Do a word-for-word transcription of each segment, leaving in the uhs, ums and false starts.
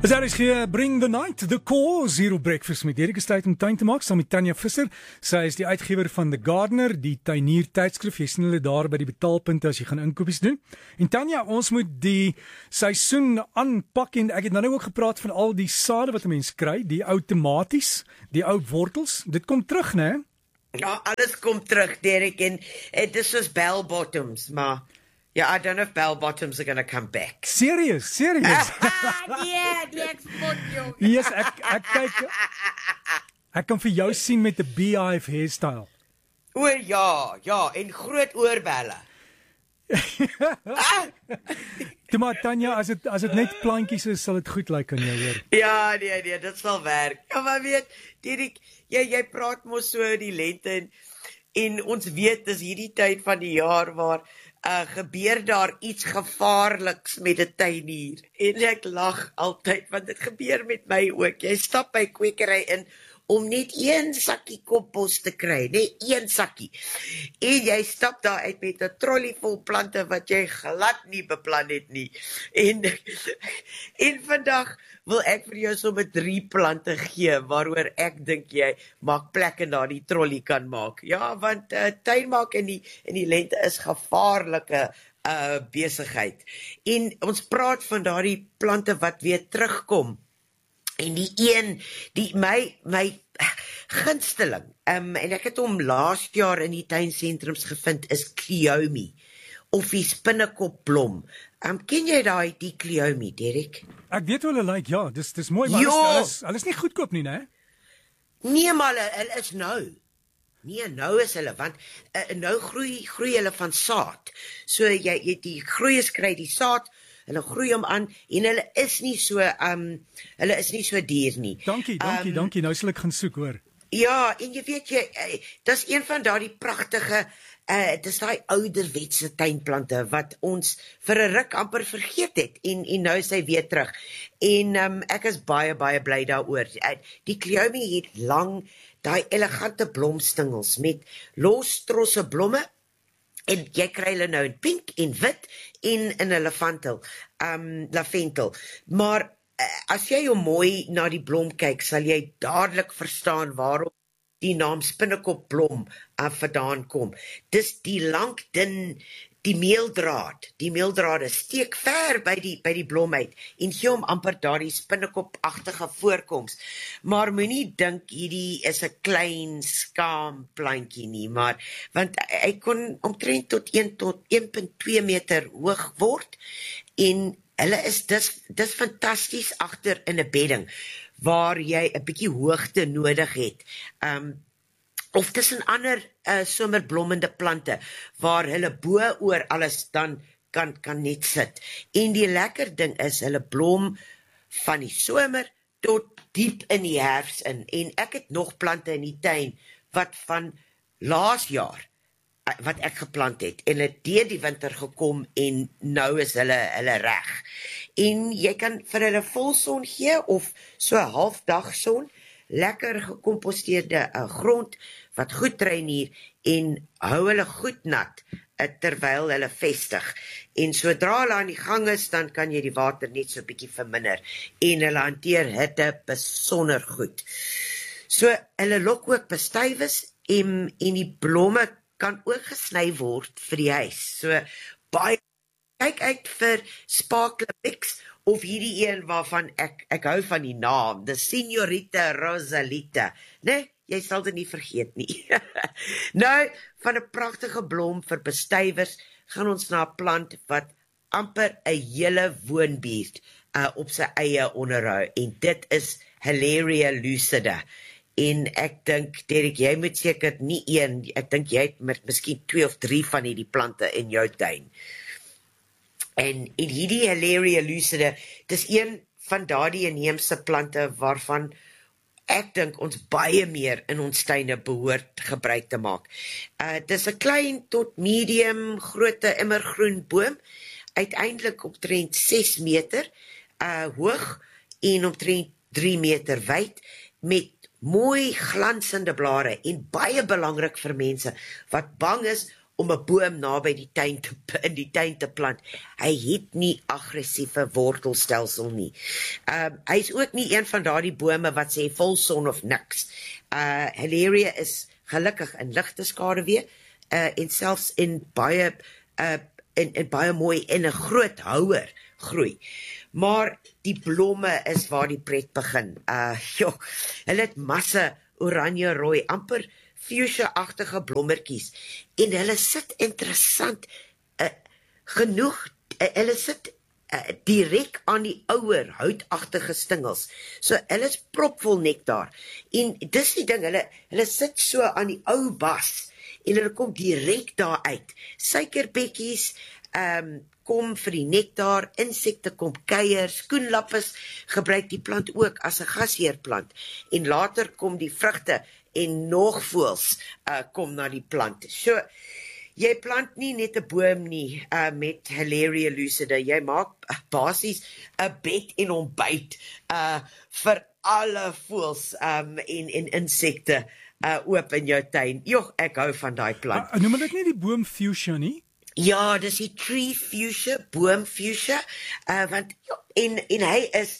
As daar is hier, bring the night, the core, Zero Breakfast met Erik is tyd om tuin te maak, saam met Tanya Visser. Sy is die uitgewer van The Gardener, die tuinier tydskrif. Jy sien hulle daar by die betaalpunte as jy gaan inkopies doen. En Tanya, ons moet die seisoen aanpak en ek het nou ook gepraat van al die sade wat 'n mens kry, die outomaties, die ou wortels. Dit kom terug, né? Ja, alles kom terug, Derek, en dit is soos bell bottoms, maar yeah, I don't know if bell bottoms are going to come back. Serious, serious. nee, die ek spot jou. Yes, ek ek kyk ek kan vir jou sien met 'n beehive hairstyle. O ja, ja, en groot oorbelle. ah! Toe maar Tanya, as dit as dit net plantjies is, sal dit goed lyk aan jou hoor. Ja, nee, nee, dit sal werk. Ja, maar weet, Derek, jy jy praat mos so die lente en en ons weet dis hierdie tyd van die jaar waar Uh, gebeur daar iets gevaarliks met 'n tuinier. En ek lag altyd, want dit gebeur met my ook. Jy stap by kwekery in om net een sakkie kompos te kry, net een sakkie. En jy stap daar uit met 'n trolly vol plante wat jy glad nie beplan het nie. En, en vandag wil ek vir jou sommer drie plante gee, waaroor ek dink jy maak plek in daardie trolly kan maak. Ja, want uh, tuin maak in die, in die lente is gevaarlike uh, besigheid. En ons praat van daardie plante wat weer terugkom. En die een, die my, my gunsteling, um, en ek het hom laas jaar in die tuinsentrums gevind, is Cleome, of die spinnekopblom. Um, ken jy daai die Cleome, Derek? Ek weet hoe hulle lyk, like, ja, dis dis mooi, maar hulle is, hulle is nie goedkoop nie, né? Nee, maar hulle, hulle is nou. Nee, nou is hulle, want uh, nou groei, groei hulle van saad. So jy, jy die groeiers kry die saad, hulle groei hom aan, en hulle is nie so, um, hulle is nie so duur nie. Dankie, dankie, um, dankie, nou sal ek gaan soek, hoor. Ja, en jy weet jy, uh, dis een van daardie pragtige, uh, dis daai ouderwetse tuinplante, wat ons vir 'n ruk amper vergeet het, en, en nou is hy weer terug. En um, ek is baie, baie bly daaroor. Uh, die Cleome het lang, daai elegante blomstingels, met los trosse blomme, en jy kry hulle nou in pink en wit en in 'n laventel, um, laventel. Maar uh, as jy hom mooi na die blom kyk, sal jy dadelik verstaan waarom die naam spinnekopblom uh, vandaan kom. Dis die lank dun, die meeldraad, die meeldrade steek ver by die by die blom uit en gee hom amper daardie spinnekopagtige voorkoms. Maar moenie dink hierdie is 'n klein skaam plantjie nie, maar want hy kon omtrent tot een tot een komma twee meter hoog word en hulle is dis dis fantasties agter in 'n bedding waar jy 'n bietjie hoogte nodig het. Um of tussen ander uh, somerblommende plante, waar hulle bo oor alles dan kan, kan net sit. En die lekker ding is, hulle blom van die somer tot diep in die herfs in. En ek het nog plante in die tuin, wat van laas jaar, uh, wat ek geplant het, en het deur die winter gekom, en nou is hulle, hulle reg. En jy kan vir hulle volson gee, of so 'n halfdagson, lekker gekomposteerde uh, grond, wat goed dreinier, en hou hulle goed nat, uh, terwyl hulle vestig. En sodra hulle aan die gang is, dan kan jy die water net so bietjie verminder, en hulle hanteer hitte besonder goed. So, hulle lok ook bestuiwes, en, en die blomme kan ook gesny word vir die huis. So, baie, kyk uit vir Sparkle Mix, of hierdie een waarvan ek, ek hou van die naam, the Señorita Rosalita, né? Jy sal dit nie vergeet nie. Nou, van 'n pragtige blom vir bestuivers, gaan ons na 'n plant wat amper 'n hele woonbuurt uh, op sy eie onderhou, en dit is Hilaria lucida. En ek dink, Derek, jy moet seker nie een, ek dink jy het met miskien twee of drie van hierdie plante in jou tuin. En, en hierdie Hilaria lucida, dis een van daardie inheemse plante waarvan ek dink ons baie meer in ons tuine behoort gebruik te maak. Uh, dis 'n klein tot medium grootte immergroen boom, uiteindelik omtrent ses meter uh, hoog en omtrent drie meter wyd, met mooi glansende blare, en baie belangrik vir mense wat bang is om 'n boom naby die tuin te in die tuin te plant. Hy het nie aggressiewe wortelstelsel nie. Ehm um, hy is ook nie een van daardie bome wat sê vol son of niks. Uh Helleria is gelukkig in ligte skaduwee uh en selfs in baie uh in, in baie mooi en 'n groot houer groei. Maar die blomme is waar die pret begin. Uh joh, hulle het masse oranje rooi, amper fuchsia-agtige blommertjies. En hulle sit interessant uh, genoeg, uh, hulle sit uh, direk aan die ouer houtagtige stingels. So hulle is propvol nektar. En dis die ding, hulle hulle sit so aan die ou bas en hulle kom direk daar uit. Suikerbekkies, ehm um, kom vir die nektar, insekte kom kuier, skoenlappes gebruik die plant ook as 'n gasheerplant. En later kom die vrugte en nog voëls uh, kom na die plant. So, jy plant nie net 'n boom nie uh, met Helleria lucida, jy maak uh, basies 'n bed en ontbyt uh, vir alle voëls um, en, en insekte uh, oop in jou tuin. Joh, ek hou van daai plant. Uh, noem dit nie die boom fuchsia nie? Ja, dis die tree fuchsia, boom fuchsia, uh, want ja, en, en hy is,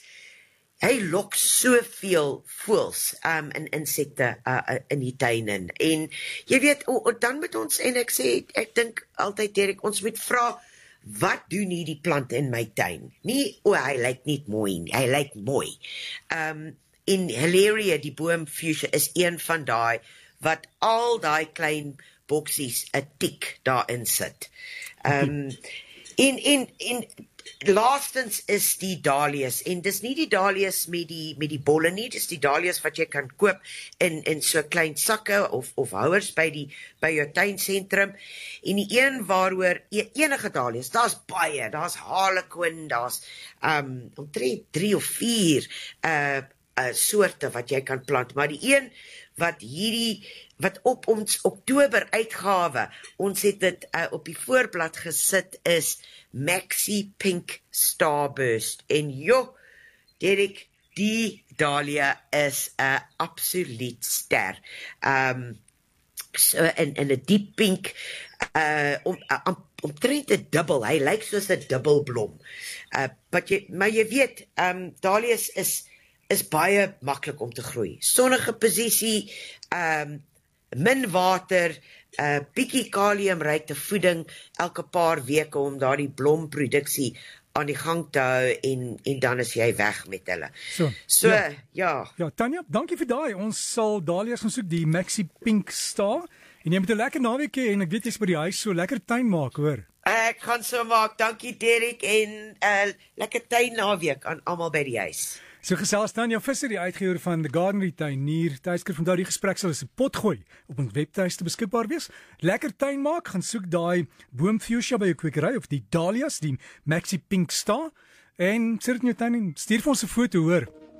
hy lok soveel voëls um, en insekte uh, in die tuin in. En jy weet, o, o, dan moet ons, en ek sê, ek dink altyd, Derek, ons moet vra, wat doen hierdie plant in my tuin? Nie, o, hy lyk nie mooi nie, hy lyk mooi. Um, en Helleria, die boom fuchsia, is een van daai, wat al daai klein boksies 'n tik daarin sit. Um, en, en, en laastens is die dahlias, en dis nie die dahlias met die, met die bolle nie, dis die dahlias wat jy kan koop in, in so klein sakke of, of houers by, die, by jou tuinsentrum, en die een waaroor enige dahlias, daar's baie, daar's harlequin, daar's um, omtrent drie of vier uh, uh, soorte wat jy kan plant, maar die een wat hierdie, wat op ons Oktober uitgawe, ons het dit uh, op die voorblad gesit, is Maxi Pink Starburst. En joh, Derek, die dahlia is 'n uh, absoluut ster. Um, so in, in 'n diep pink, uh, om, uh, omtrent 'n dubbel, hy lyk soos 'n dubbelblom. Uh, but jy, maar jy weet, um, dahlias is, is baie maklik om te groei. Sonnige posisie, um, min water, uh, bietjie kaliumryke voeding elke paar weke om daardie blomproduksie aan die gang te hou en, en dan is jy weg met hulle. So, so ja. ja. Ja, Tanya, dankie vir daai. Ons sal dahlias gaan soek, die Maxi Pink Star. En jy moet 'n lekker naweek hê en ek weet jy's by die huis, so lekker tuin maak, hoor. Ek gaan so maak. Dankie Derek en uh, lekker tuin naweek aan almal by die huis. So gesels Tanya Visser, die uitgewer van The Gardener, die tuinier tydskrif. Onthou die gesprek sal as 'n pot gooi op ons webtuiste beskikbaar wees. Lekker tuin maak, gaan soek daai boom fuchsia by jou kwekery of die dahlias, die Maxi Pink Star en sit dit in jou tuin en stuur vir ons 'n foto, hoor.